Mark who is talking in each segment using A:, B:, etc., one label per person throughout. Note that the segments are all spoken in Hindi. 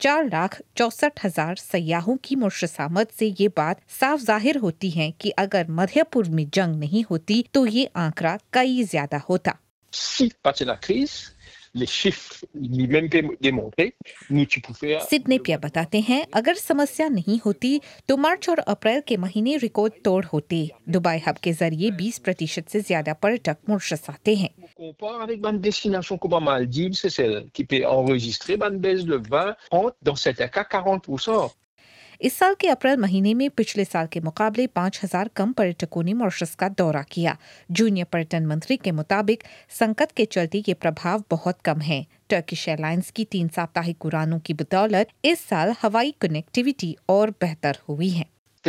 A: 4,64,000 सयाहों की मॉरिशस आमद से ये बात साफ जाहिर होती है कि अगर मध्य पूर्व में जंग नहीं होती तो ये आंकड़ा कई ज्यादा होता। सिड नेपियर बताते हैं, अगर समस्या नहीं होती तो मार्च और अप्रैल के महीने रिकॉर्ड तोड़ होते। दुबई हब के जरिए 20% से ज्यादा पर्यटक मॉरिशस आते हैं। इस साल के अप्रैल महीने में पिछले साल के मुकाबले 5,000 कम पर्यटकों ने मॉरिशस का दौरा किया। जूनियर पर्यटन मंत्री के मुताबिक संकट के चलते ये प्रभाव बहुत कम है। टर्किश एयरलाइंस की 3 साप्ताहिक उड़ानों की बदौलत इस साल हवाई कनेक्टिविटी और बेहतर हुई है।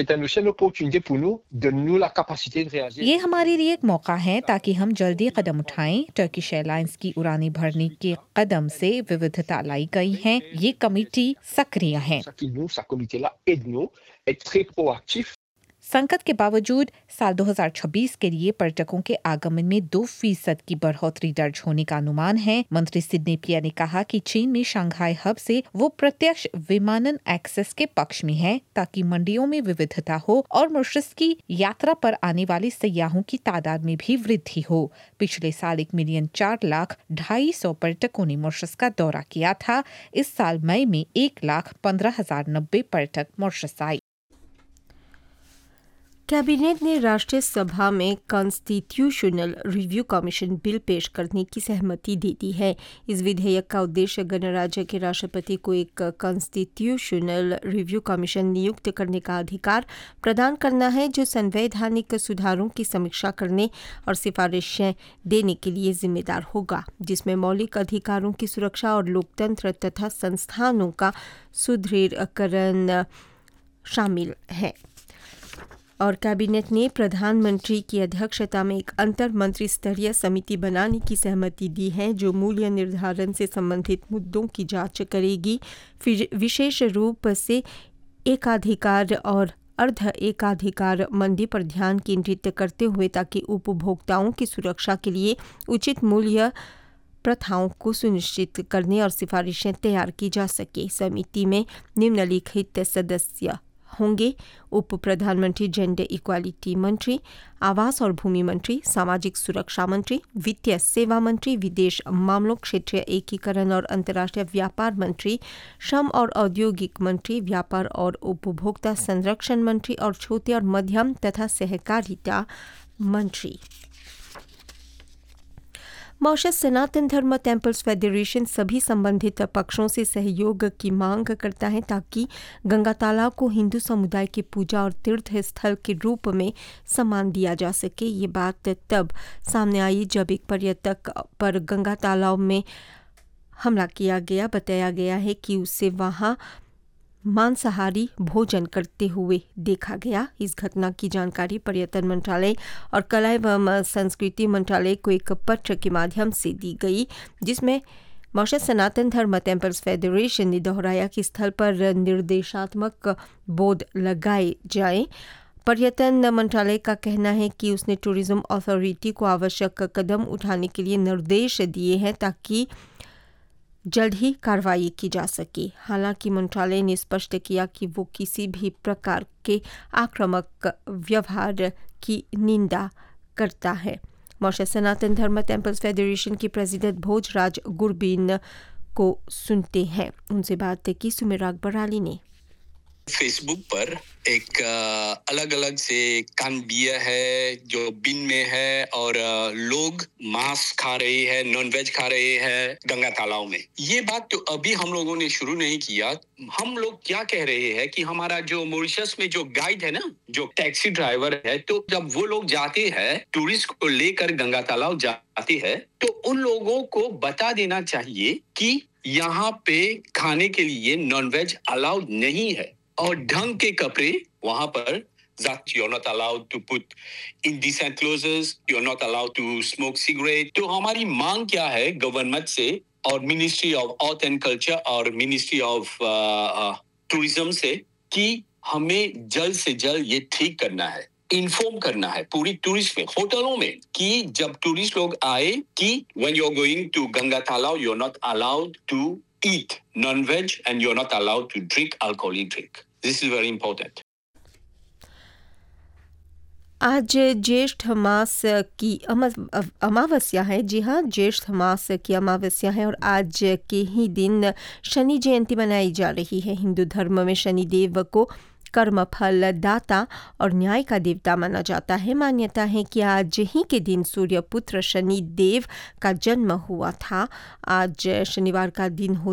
A: ये हमारे लिए एक मौका है ताकि हम जल्दी कदम उठाएं। टर्किश एयरलाइंस की उड़ानें भरने के कदम से विविधता लाई गई है। ये कमेटी सक्रिय है। संकट के बावजूद साल 2026 के लिए पर्यटकों के आगमन में 2% की बढ़ोतरी दर्ज होने का अनुमान है। मंत्री सिड नेपियर ने कहा कि चीन में शंघाई हब से वो प्रत्यक्ष विमानन एक्सेस के पक्ष में है ताकि मंडियों में विविधता हो और मॉरिशस की यात्रा पर आने वाले सयाहों की तादाद में भी वृद्धि हो। पिछले साल 1,04,250,000 पर्यटकों ने मॉरिशस का दौरा किया था। इस साल मई में 1,15,090 पर्यटक मॉरिशस आए।
B: कैबिनेट ने राष्ट्रीय सभा में कॉन्स्टिट्यूशनल रिव्यू कमीशन बिल पेश करने की सहमति दे दी है। इस विधेयक का उद्देश्य गणराज्य के राष्ट्रपति को एक कॉन्स्टिट्यूशनल रिव्यू कमीशन नियुक्त करने का अधिकार प्रदान करना है, जो संवैधानिक सुधारों की समीक्षा करने और सिफारिशें देने के लिए जिम्मेदार होगा, जिसमें मौलिक अधिकारों की सुरक्षा और लोकतंत्र तथा संस्थानों का सुदृढ़ीकरण शामिल है। और कैबिनेट ने प्रधानमंत्री की अध्यक्षता में एक अंतर मंत्री स्तरीय समिति बनाने की सहमति दी है, जो मूल्य निर्धारण से संबंधित मुद्दों की जांच करेगी, विशेष रूप से एकाधिकार और अर्ध एकाधिकार मंदी पर ध्यान केंद्रित करते हुए, ताकि उपभोक्ताओं की सुरक्षा के लिए उचित मूल्य प्रथाओं को सुनिश्चित करने और सिफारिशें तैयार की जा सके। समिति में निम्नलिखित सदस्य होंगे: उप प्रधानमंत्री, जेंडर इक्वालिटी मंत्री, आवास और भूमि मंत्री, सामाजिक सुरक्षा मंत्री, वित्तीय सेवा मंत्री, विदेश मामलों, क्षेत्रीय एकीकरण और अंतर्राष्ट्रीय व्यापार मंत्री, श्रम और औद्योगिक मंत्री, व्यापार और उपभोक्ता संरक्षण मंत्री और छोटे और मध्यम तथा सहकारिता मंत्री। मॉरिशस सनातन धर्म टेम्पल्स फेडरेशन सभी संबंधित पक्षों से सहयोग की मांग करता है ताकि गंगा तालाब को हिंदू समुदाय की पूजा और तीर्थ स्थल के रूप में सम्मान दिया जा सके। ये बात तब सामने आई जब एक पर्यटक पर गंगा तालाब में हमला किया गया। बताया गया है कि उसे वहां मांसाहारी भोजन करते हुए देखा गया। इस घटना की जानकारी पर्यटन मंत्रालय और कला एवं संस्कृति मंत्रालय को एक पत्र के माध्यम से दी गई, जिसमें मॉरिशस सनातन धर्म टेम्पल्स फेडरेशन ने दोहराया कि स्थल पर निर्देशात्मक बोर्ड लगाए जाएं। पर्यटन मंत्रालय का कहना है कि उसने टूरिज्म अथॉरिटी को आवश्यक कदम उठाने के लिए निर्देश दिए हैं ताकि जल्द ही कार्रवाई की जा सके। हालांकि मंत्रालय ने स्पष्ट किया कि वो किसी भी प्रकार के आक्रामक व्यवहार की निंदा करता है। मॉरिशस सनातन धर्म टेम्पल्स फेडरेशन की प्रेसिडेंट भोजराज गुरबीन को सुनते हैं। उनसे बात की सुमिराग बराली ने।
C: फेसबुक पर एक अलग अलग से कान बियर है जो बिन में है, और लोग मांस खा रहे हैं, नॉन वेज खा रहे हैं गंगा तालाब में। ये बात तो अभी हम लोगों ने शुरू नहीं किया। हम लोग क्या कह रहे हैं कि हमारा जो मॉरिशस में जो गाइड है ना, जो टैक्सी ड्राइवर है, तो जब वो लोग जाते हैं टूरिस्ट को लेकर गंगा तालाब जाते हैं, तो उन लोगों को बता देना चाहिए कि यहाँ पे खाने के लिए नॉन वेज अलाउड नहीं है, और ढंग के कपड़े वहां पर you're not allowed to put indecent clothes, you're not allowed to smoke cigarette। तो हमारी मांग क्या है गवर्नमेंट से और ministry of art and culture और मिनिस्ट्री ऑफ टूरिज्म से कि हमें जल्द से जल्द ये ठीक करना है, इन्फॉर्म करना है पूरी टूरिस्ट में, होटलों में, कि जब टूरिस्ट लोग आए कि when you're going to Ganga तालाब you're not allowed to eat non-veg and you're not allowed to drink alcoholic drink. This is very important.
B: आज ज्येष्ठ मास की अमावस्या है। जी हाँ, ज्येष्ठ मास की अमावस्या है और आज के ही दिन शनि जयंती मनाई जा रही है। हिंदू धर्म में शनि देव को कर्म फल दाता और न्याय का देवता माना जाता है। मान्यता है कि आज ही के दिन सूर्य पुत्र शनि देव का जन्म हुआ था। आज शनिवार का दिन हो